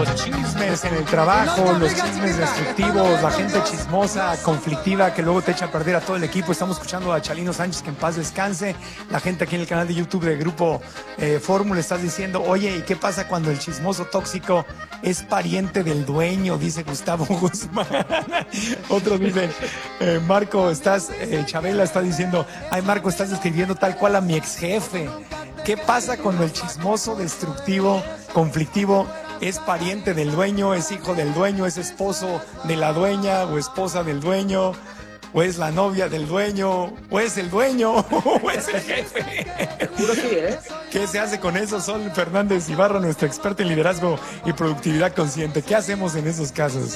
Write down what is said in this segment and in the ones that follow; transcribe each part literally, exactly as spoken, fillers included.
Los chismes en el trabajo, los chismes destructivos, la gente chismosa, conflictiva, que luego te echa a perder a todo el equipo. Estamos escuchando a Chalino Sánchez, que en paz descanse. La gente aquí en el canal de YouTube del Grupo eh, Fórmula estás diciendo, oye, ¿y qué pasa cuando el chismoso tóxico es pariente del dueño? Dice Gustavo Guzmán. Otro dice, eh, Marco, estás, eh, Chabela está diciendo, ay, Marco, estás describiendo tal cual a mi ex jefe. ¿Qué pasa cuando el chismoso, destructivo, conflictivo es pariente del dueño, es hijo del dueño, es esposo de la dueña o esposa del dueño, o es la novia del dueño, o es el dueño, o es el jefe? Seguro sí, ¿eh? ¿Qué se hace con eso? Sol Fernández Ibarra, nuestra experta en liderazgo y productividad consciente. ¿Qué hacemos en esos casos?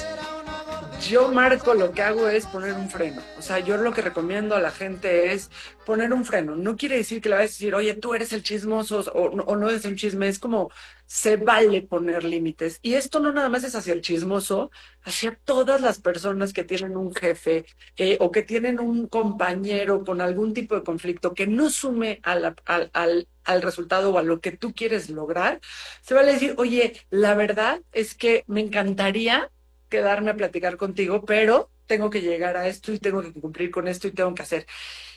Yo, Marco, lo que hago es poner un freno. O sea, yo lo que recomiendo a la gente es poner un freno. No quiere decir que le vayas a decir, oye, tú eres el chismoso o, o no eres un chisme. Es como, se vale poner límites. Y esto no nada más es hacia el chismoso, hacia todas las personas que tienen un jefe eh, o que tienen un compañero con algún tipo de conflicto que no sume a la, al, al, al resultado o a lo que tú quieres lograr. Se vale decir, oye, la verdad es que me encantaría quedarme a platicar contigo, pero tengo que llegar a esto y tengo que cumplir con esto y tengo que hacer.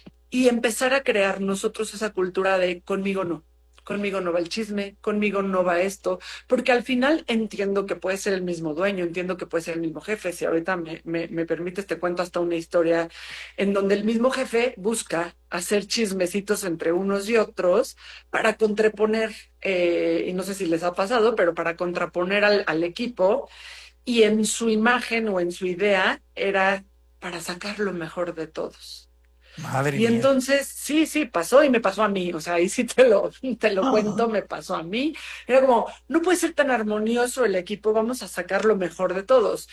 Y empezar a crear nosotros esa cultura de conmigo no, conmigo no va el chisme, conmigo no va esto, porque al final entiendo que puede ser el mismo dueño, entiendo que puede ser el mismo jefe. Si ahorita me, me, me permites, te cuento hasta una historia en donde el mismo jefe busca hacer chismecitos entre unos y otros para contraponer, eh, y no sé si les ha pasado, pero para contraponer al, al equipo. Y en su imagen o en su idea era para sacar lo mejor de todos. Madre Y mía. entonces, sí, sí, pasó y me pasó a mí. O sea, ahí sí te lo, te lo cuento, me pasó a mí. Era como, no puede ser tan armonioso el equipo, vamos a sacar lo mejor de todos.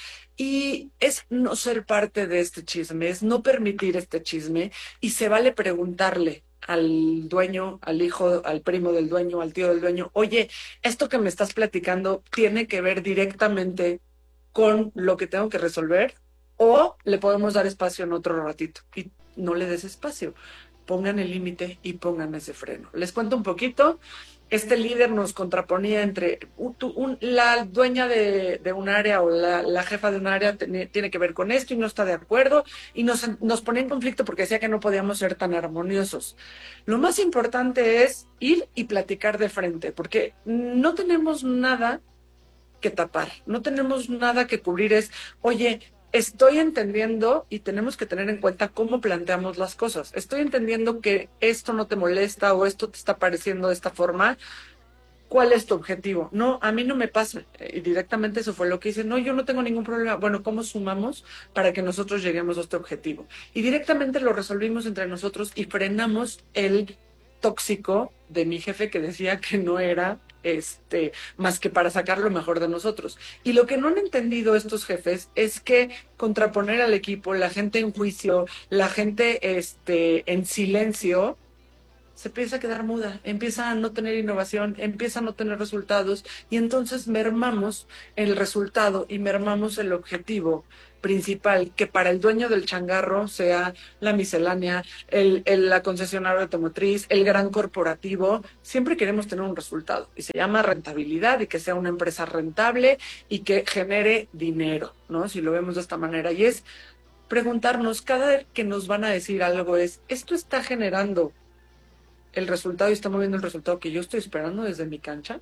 Y es no ser parte de este chisme, es no permitir este chisme y se vale preguntarle al dueño, al hijo, al primo del dueño, al tío del dueño, oye, esto que me estás platicando tiene que ver directamente con lo que tengo que resolver o le podemos dar espacio en otro ratito y no le des espacio. Pongan el límite y pongan ese freno. Les cuento un poquito. Este líder nos contraponía entre un, un, la dueña de, de un área o la, la jefa de un área tiene, tiene que ver con esto y no está de acuerdo y nos, nos ponía en conflicto porque decía que no podíamos ser tan armoniosos. Lo más importante es ir y platicar de frente porque no tenemos nada que tapar, no tenemos nada que cubrir. Es, oye, estoy entendiendo y tenemos que tener en cuenta cómo planteamos las cosas. Estoy entendiendo que esto no te molesta o esto te está pareciendo de esta forma. ¿Cuál es tu objetivo? No, a mí no me pasa. Y directamente eso fue lo que hice. No, yo no tengo ningún problema. Bueno, ¿cómo sumamos para que nosotros lleguemos a este objetivo? Y directamente lo resolvimos entre nosotros y frenamos el tóxico de mi jefe que decía que no era este, más que para sacar lo mejor de nosotros. Y lo que no han entendido estos jefes es que contraponer al equipo, la gente en juicio, la gente este, en silencio, se empieza a quedar muda, empieza a no tener innovación, empieza a no tener resultados y entonces mermamos el resultado y mermamos el objetivo principal, que para el dueño del changarro sea la miscelánea, el, el, la concesionaria automotriz, el gran corporativo. Siempre queremos tener un resultado y se llama rentabilidad y que sea una empresa rentable y que genere dinero, ¿no? Si lo vemos de esta manera. Y es preguntarnos cada vez que nos van a decir algo es, ¿esto está generando el resultado y estamos viendo el resultado que yo estoy esperando desde mi cancha?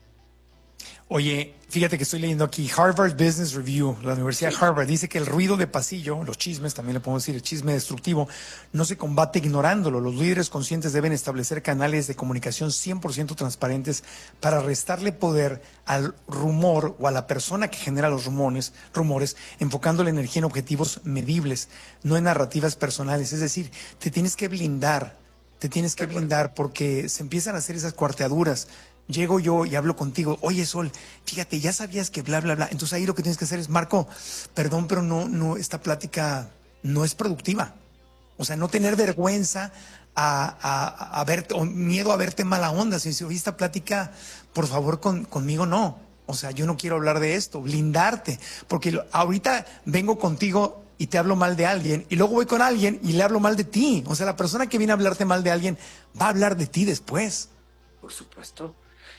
Oye, fíjate que estoy leyendo aquí Harvard Business Review, la Universidad de Harvard, dice que el ruido de pasillo, los chismes, también le podemos decir el chisme destructivo, no se combate ignorándolo. Los líderes conscientes deben establecer canales de comunicación cien por ciento transparentes para restarle poder al rumor o a la persona que genera los rumores, rumores, enfocando la energía en objetivos medibles, no en narrativas personales. Es decir, te tienes que blindar, te tienes que blindar porque se empiezan a hacer esas cuarteaduras. Llego yo y hablo contigo, oye Sol, fíjate, ya sabías que bla, bla, bla. Entonces ahí lo que tienes que hacer es, Marco, perdón, pero no, no, esta plática no es productiva. O sea, no tener vergüenza a, a, a ver, o miedo a verte mala onda. Si dice, oye, esta plática, por favor, con, conmigo no. O sea, yo no quiero hablar de esto, blindarte. Porque lo, ahorita vengo contigo y te hablo mal de alguien, y luego voy con alguien y le hablo mal de ti. O sea, la persona que viene a hablarte mal de alguien va a hablar de ti después. Por supuesto.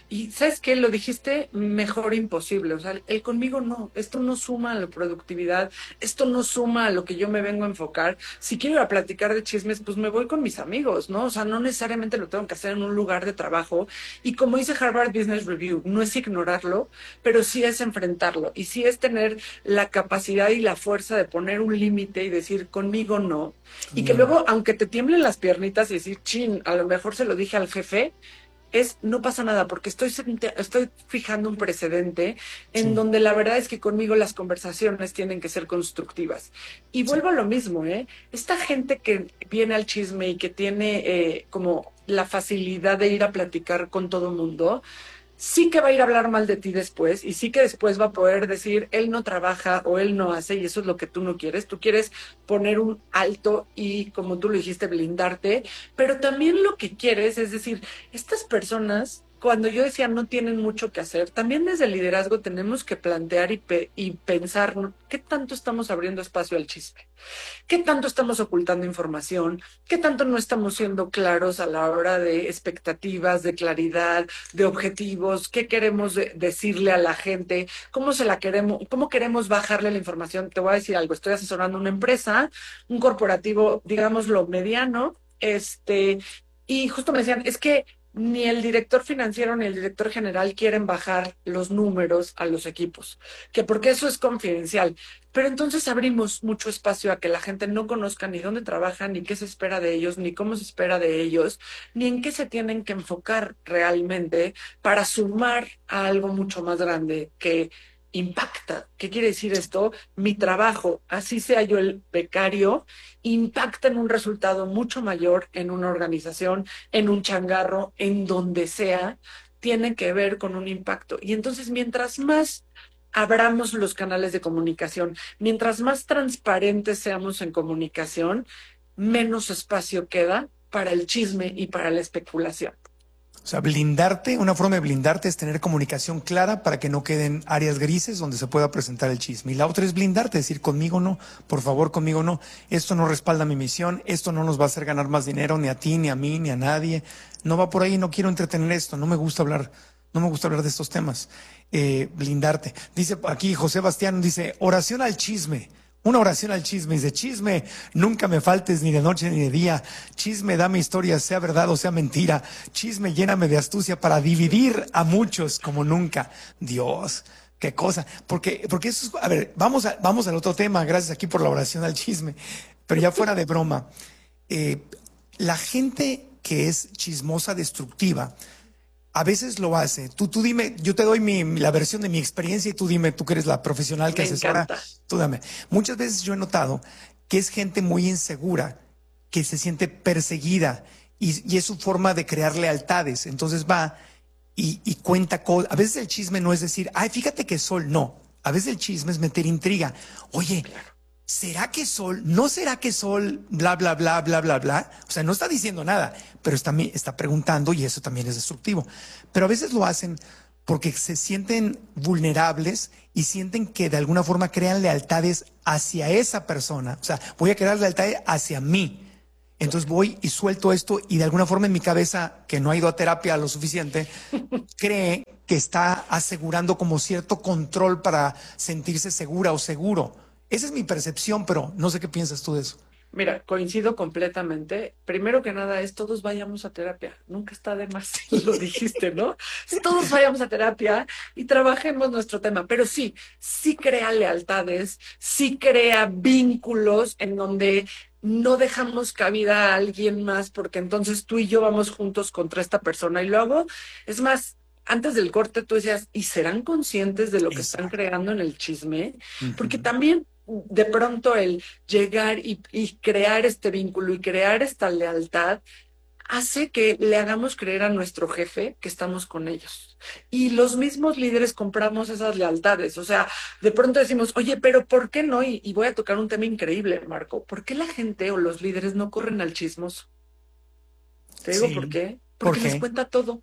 Y ¿sabes qué? Lo dijiste mejor imposible. O sea, el, el conmigo no. Esto no suma a la productividad. Esto no suma a lo que yo me vengo a enfocar. Si quiero ir a platicar de chismes, pues me voy con mis amigos, ¿no? O sea, no necesariamente lo tengo que hacer en un lugar de trabajo. Y como dice Harvard Business Review, no es ignorarlo, pero sí es enfrentarlo. Y sí es tener la capacidad y la fuerza de poner un límite y decir, conmigo no. Y que Conmigo no. luego, aunque te tiemblen las piernitas y decir, chin, a lo mejor se lo dije al jefe, es no pasa nada porque estoy, estoy fijando un precedente en Sí, donde la verdad es que conmigo las conversaciones tienen que ser constructivas. Y sí. vuelvo a lo mismo, ¿eh? Esta gente que viene al chisme y que tiene eh, como la facilidad de ir a platicar con todo el mundo, sí que va a ir a hablar mal de ti después y sí que después va a poder decir, él no trabaja o él no hace y eso es lo que tú no quieres. Tú quieres poner un alto y, como tú lo dijiste, blindarte, pero también lo que quieres es decir, estas personas, cuando yo decía no tienen mucho que hacer, también desde el liderazgo tenemos que plantear y, pe y pensar, ¿no? ¿Qué tanto estamos abriendo espacio al chisme? ¿Qué tanto estamos ocultando información? ¿Qué tanto no estamos siendo claros a la hora de expectativas, de claridad, de objetivos? ¿Qué queremos de decirle a la gente? ¿Cómo se la queremos, cómo queremos bajarle la información? Te voy a decir algo, estoy asesorando una empresa, un corporativo, digámoslo, mediano, este, y justo me decían, es que ni el director financiero ni el director general quieren bajar los números a los equipos, que porque eso es confidencial. Pero entonces abrimos mucho espacio a que la gente no conozca ni dónde trabajan, ni qué se espera de ellos, ni cómo se espera de ellos, ni en qué se tienen que enfocar realmente para sumar a algo mucho más grande que impacta. ¿Qué quiere decir esto? Mi trabajo, así sea yo el becario, impacta en un resultado mucho mayor en una organización, en un changarro, en donde sea, tiene que ver con un impacto. Y entonces, mientras más abramos los canales de comunicación. Mientras más transparentes seamos en comunicación, menos espacio queda para el chisme y para la especulación. O sea, blindarte, una forma de blindarte es tener comunicación clara para que no queden áreas grises donde se pueda presentar el chisme. Y la otra es blindarte, decir conmigo no, por favor conmigo no, esto no respalda mi misión, esto no nos va a hacer ganar más dinero ni a ti, ni a mí, ni a nadie. No va por ahí, no quiero entretener esto, no me gusta hablar, no me gusta hablar de estos temas. Eh, blindarte. Dice aquí José Bastián, dice, oración al chisme. Una oración al chisme, dice, chisme, nunca me faltes ni de noche ni de día, chisme, dame historia, sea verdad o sea mentira, chisme, lléname de astucia para dividir a muchos como nunca. Dios, qué cosa, porque, porque eso es, a ver, vamos, a, vamos al otro tema, gracias aquí por la oración al chisme, pero ya fuera de broma, eh, la gente que es chismosa destructiva, a veces lo hace. Tú, tú dime, yo te doy mi, la versión de mi experiencia y tú dime, tú que eres la profesional que Me asesora, encanta. tú dame. Muchas veces yo he notado que es gente muy insegura, que se siente perseguida y, y es su forma de crear lealtades. Entonces va y, y cuenta cosas. A veces el chisme no es decir, ay, fíjate que Sol, no. A veces el chisme es meter intriga. Oye, ¿será que Sol? ¿No será que Sol? Bla, bla, bla, bla, bla, bla. O sea, no está diciendo nada, pero está, está preguntando y eso también es destructivo. Pero a veces lo hacen porque se sienten vulnerables y sienten que de alguna forma crean lealtades hacia esa persona. O sea, voy a crear lealtades hacia mí. Entonces voy y suelto esto y de alguna forma en mi cabeza, que no ha ido a terapia lo suficiente, cree que está asegurando como cierto control para sentirse segura o seguro. Esa es mi percepción, pero no sé qué piensas tú de eso. Mira, coincido completamente. Primero que nada es todos vayamos a terapia. Nunca está de más, lo dijiste, ¿no? Todos vayamos a terapia y trabajemos nuestro tema. Pero sí, sí crea lealtades, sí crea vínculos en donde no dejamos cabida a alguien más porque entonces tú y yo vamos juntos contra esta persona. Y luego, es más, antes del corte tú decías, ¿y serán conscientes de lo que están Exacto. creando en el chisme? Porque Ujú. también de pronto el llegar y, y crear este vínculo y crear esta lealtad hace que le hagamos creer a nuestro jefe que estamos con ellos. Y los mismos líderes compramos esas lealtades. O sea, de pronto decimos, oye, pero ¿por qué no? Y, y voy a tocar un tema increíble, Marco. ¿Por qué la gente o los líderes no corren al chismoso? Te digo por Sí. qué. ¿Por Porque les qué? cuenta todo,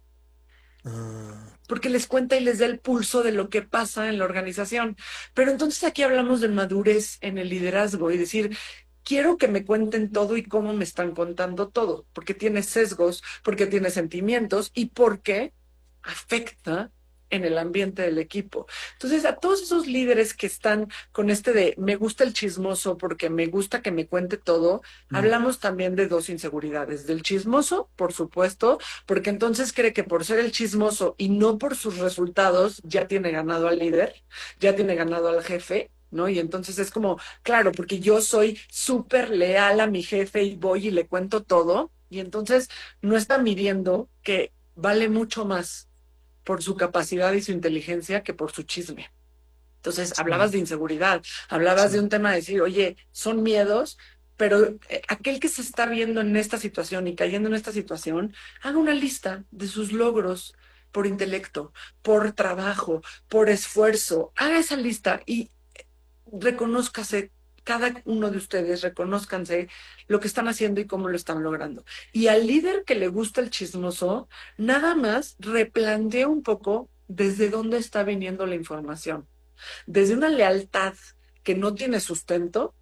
Ah, porque les cuenta y les da el pulso de lo que pasa en la organización. Pero entonces aquí hablamos de madurez en el liderazgo y decir, quiero que me cuenten todo y cómo me están contando todo, porque tiene sesgos, porque tiene sentimientos y porque afecta en el ambiente del equipo. Entonces, a todos esos líderes que están con este de me gusta el chismoso porque me gusta que me cuente todo, Mm, hablamos también de dos inseguridades. Del chismoso, por supuesto, porque entonces cree que por ser el chismoso y no por sus resultados ya tiene ganado al líder, ya tiene ganado al jefe. ¿No? Y entonces es como, claro, porque yo soy súper leal a mi jefe y voy y le cuento todo, y entonces no está midiendo que vale mucho más por su capacidad y su inteligencia que por su chisme. Entonces, hablabas sí, de inseguridad, hablabas de sí. un tema de decir, oye, son miedos, pero eh, aquel que se está viendo en esta situación y cayendo en esta situación, haga una lista de sus logros por intelecto, por trabajo, por esfuerzo, haga esa lista y reconózcase, cada uno de ustedes, reconózcanse lo que están haciendo y cómo lo están logrando. Y al líder que le gusta el chismoso, nada más replantea un poco desde dónde está viniendo la información. Desde una lealtad que no tiene sustento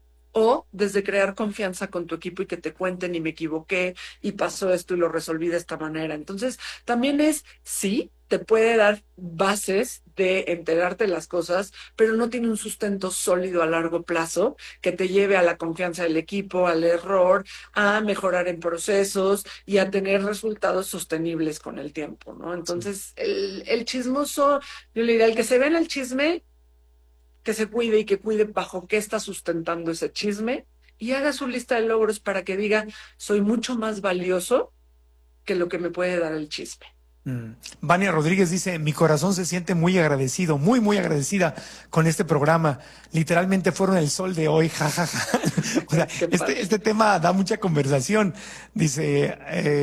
o desde crear confianza con tu equipo y que te cuenten y me equivoqué y pasó esto y lo resolví de esta manera. Entonces, también es, sí, te puede dar bases de enterarte de las cosas, pero no tiene un sustento sólido a largo plazo que te lleve a la confianza del equipo, al error, a mejorar en procesos y a tener resultados sostenibles con el tiempo, ¿no? Sí. Entonces, el, el chismoso, yo le diría, el que se ve en el chisme, que se cuide y que cuide bajo qué está sustentando ese chisme y haga su lista de logros para que diga, soy mucho más valioso que lo que me puede dar el chisme. Mm. Vania Rodríguez dice, mi corazón se siente muy agradecido, muy, muy agradecida con este programa. Literalmente fueron el sol de hoy, jajaja. O sea, Qué este, padre. este tema da mucha conversación. Dice,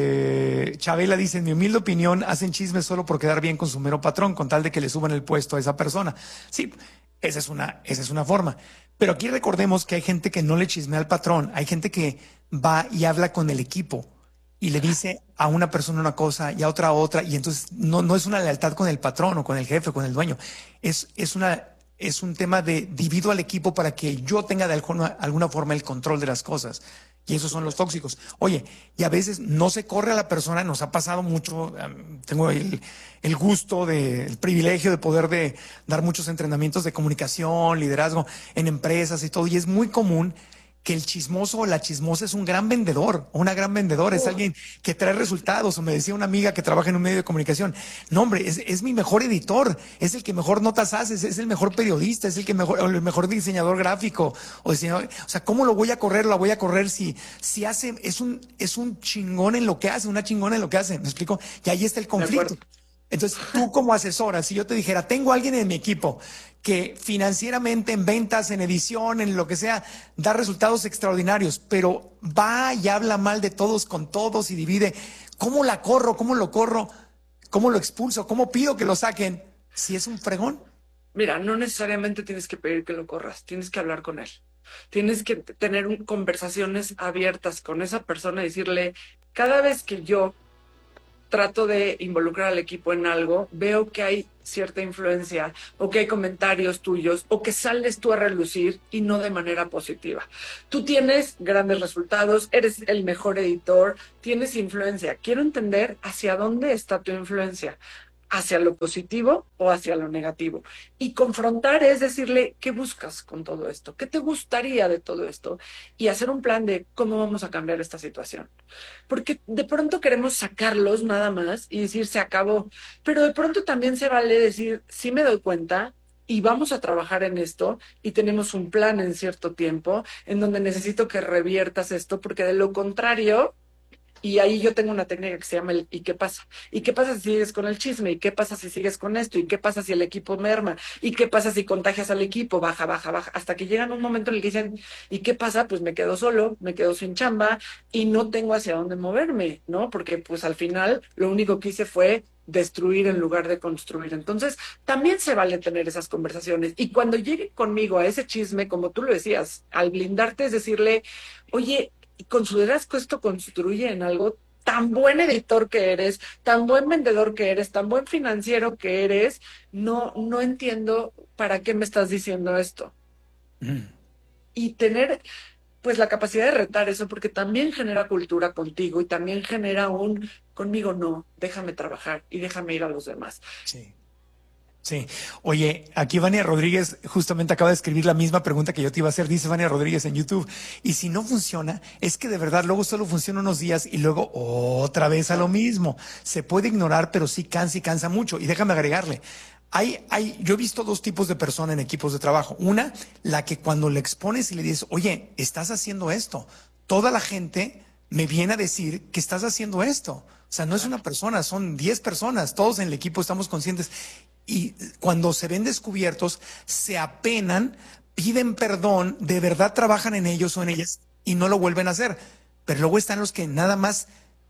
eh, Chabela dice, en mi humilde opinión, hacen chismes solo por quedar bien con su mero patrón, con tal de que le suban el puesto a esa persona. Sí, esa es una, esa es una forma. Pero aquí recordemos que hay gente que no le chismea al patrón, hay gente que va y habla con el equipo y le dice a una persona una cosa y a otra otra, y entonces no, no es una lealtad con el patrón o con el jefe o con el dueño, es, es, una, es un tema de divido al equipo para que yo tenga de alguna, alguna forma el control de las cosas. Y esos son los tóxicos. Oye, y a veces no se corre a la persona, nos ha pasado mucho, um, tengo el, el gusto, de, el privilegio de poder de dar muchos entrenamientos de comunicación, liderazgo en empresas y todo, y es muy común que el chismoso o la chismosa es un gran vendedor o una gran vendedora, es Uh, alguien que trae resultados. O me decía una amiga que trabaja en un medio de comunicación, no hombre, es, es mi mejor editor, es el que mejor notas hace, es, es el mejor periodista, es el que mejor, o el mejor diseñador gráfico o diseñador. O sea, ¿cómo lo voy a correr? La voy a correr si, si hace, es un, es un chingón en lo que hace, una chingona en lo que hace. ¿Me explico? Y ahí está el de conflicto. acuerdo. Entonces, tú como asesora, si yo te dijera, tengo a alguien en mi equipo que financieramente, en ventas, en edición, en lo que sea, da resultados extraordinarios, pero va y habla mal de todos con todos y divide, ¿cómo la corro? ¿Cómo lo corro? ¿Cómo lo expulso? ¿Cómo pido que lo saquen? Si es un fregón. Mira, no necesariamente tienes que pedir que lo corras, tienes que hablar con él. Tienes que t- tener un- conversaciones abiertas con esa persona y decirle, cada vez que yo trato de involucrar al equipo en algo, veo que hay cierta influencia o que hay comentarios tuyos o que sales tú a relucir y no de manera positiva. Tú tienes grandes resultados, eres el mejor editor, tienes influencia. Quiero entender hacia dónde está tu influencia, hacia lo positivo o hacia lo negativo. Y confrontar es decirle, ¿qué buscas con todo esto? ¿Qué te gustaría de todo esto? Y hacer un plan de cómo vamos a cambiar esta situación. Porque de pronto queremos sacarlos nada más y decir, se acabó. Pero de pronto también se vale decir, sí me doy cuenta y vamos a trabajar en esto y tenemos un plan en cierto tiempo en donde necesito que reviertas esto, porque de lo contrario, y ahí yo tengo una técnica que se llama el ¿y qué pasa? ¿Y qué pasa si sigues con el chisme? ¿Y qué pasa si sigues con esto? ¿Y qué pasa si el equipo merma? ¿Y qué pasa si contagias al equipo? Baja, baja, baja, hasta que llegan un momento en el que dicen, ¿y qué pasa? Pues me quedo solo, me quedo sin chamba y no tengo hacia dónde moverme, ¿no? Porque pues al final lo único que hice fue destruir en lugar de construir. Entonces, también se vale tener esas conversaciones. Y cuando llegue conmigo a ese chisme, como tú lo decías, al blindarte es decirle, oye, ¿consideras que esto construye en algo? Tan buen editor que eres, tan buen vendedor que eres, tan buen financiero que eres, no, no entiendo para qué me estás diciendo esto. Mm. Y tener pues la capacidad de retar eso, porque también genera cultura contigo y también genera un conmigo no, déjame trabajar y déjame ir a los demás. Sí. Sí. Oye, aquí Vania Rodríguez justamente acaba de escribir la misma pregunta que yo te iba a hacer. Dice Vania Rodríguez en YouTube. Y si no funciona, es que de verdad luego solo funciona unos días y luego otra vez a lo mismo. Se puede ignorar, pero sí cansa y cansa mucho. Y déjame agregarle. Hay, hay, yo he visto dos tipos de personas en equipos de trabajo. Una, la que cuando le expones y le dices, oye, estás haciendo esto. Toda la gente me viene a decir que estás haciendo esto. O sea, no es una persona, son diez personas. Todos en el equipo estamos conscientes. Y cuando se ven descubiertos, se apenan, piden perdón, de verdad trabajan en ellos o en ellas y no lo vuelven a hacer. Pero luego están los que nada más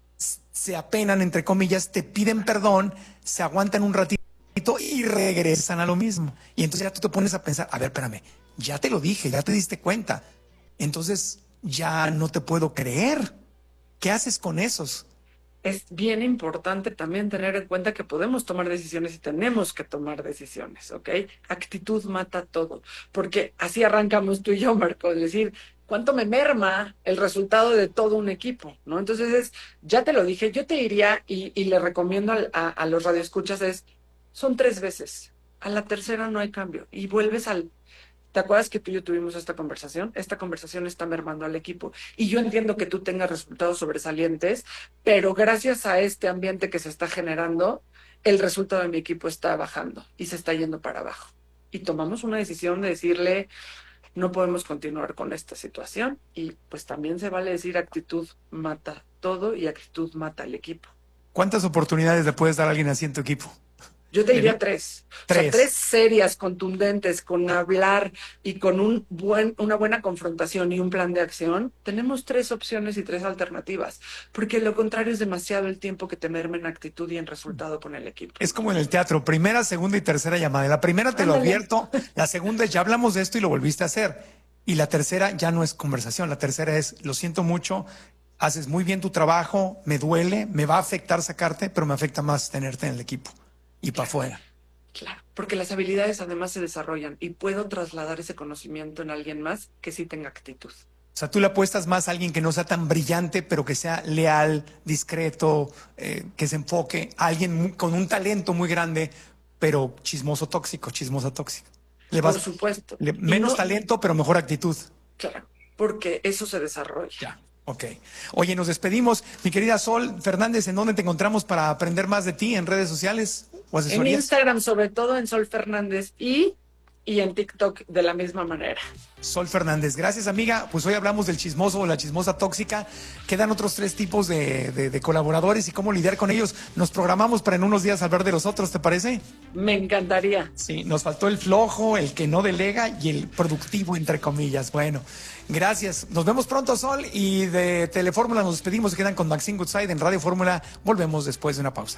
se apenan, entre comillas, te piden perdón, se aguantan un ratito y regresan a lo mismo. Y entonces ya tú te pones a pensar, a ver, espérame, ya te lo dije, ya te diste cuenta. Entonces ya no te puedo creer. ¿Qué haces con esos? Es bien importante también tener en cuenta que podemos tomar decisiones y tenemos que tomar decisiones, ¿ok? Actitud mata todo, porque así arrancamos tú y yo, Marco, es decir, ¿cuánto me merma el resultado de todo un equipo, ¿no? Entonces, es, ya te lo dije, yo te diría, y, y le recomiendo a, a, a los radioescuchas, es, son tres veces, a la tercera no hay cambio, y vuelves al... ¿Te acuerdas que tú y yo tuvimos esta conversación? Esta conversación está mermando al equipo. Y yo entiendo que tú tengas resultados sobresalientes, pero gracias a este ambiente que se está generando, el resultado de mi equipo está bajando y se está yendo para abajo. Y tomamos una decisión de decirle, no podemos continuar con esta situación. Y pues también se vale decir actitud mata todo y actitud mata al equipo. ¿Cuántas oportunidades le puedes dar a alguien así en tu equipo? Yo te diría tres. Tres. O sea, tres serias, contundentes, con hablar y con un buen, una buena confrontación y un plan de acción. Tenemos tres opciones y tres alternativas, porque lo contrario es demasiado el tiempo que te merma en actitud y en resultado con el equipo. Es como en el teatro, primera, segunda y tercera llamada. La primera te lo Ándale. advierto, la segunda es ya hablamos de esto y lo volviste a hacer. Y la tercera ya no es conversación, la tercera es lo siento mucho, haces muy bien tu trabajo, me duele, me va a afectar sacarte, pero me afecta más tenerte en el equipo. Y para afuera. Claro, porque las habilidades además se desarrollan y puedo trasladar ese conocimiento en alguien más que sí tenga actitud. O sea, tú le apuestas más a alguien que no sea tan brillante, pero que sea leal, discreto, eh, que se enfoque, a alguien muy, con un talento muy grande, pero chismoso tóxico, chismosa tóxica. Le vas, Por supuesto. le, menos no, talento, pero mejor actitud. Claro, porque eso se desarrolla. Ya. Ok. Oye, nos despedimos. Mi querida Sol Fernández, ¿en dónde te encontramos para aprender más de ti? ¿En redes sociales o En asesorías? Instagram, sobre todo en Sol Fernández y, y en TikTok de la misma manera. Sol Fernández. Gracias, amiga. Pues hoy hablamos del chismoso o la chismosa tóxica. Quedan otros tres tipos de, de, de colaboradores y cómo lidiar con ellos. Nos programamos para en unos días hablar de los otros, ¿te parece? Me encantaría. Sí, nos faltó el flojo, el que no delega y el productivo, entre comillas. Bueno, gracias. Nos vemos pronto, Sol. Y de Telefórmula nos despedimos. Se quedan con Maxine Goodside en Radio Fórmula. Volvemos después de una pausa.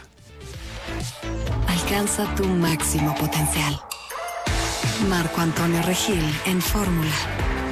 Alcanza tu máximo potencial. Marco Antonio Regil en Fórmula.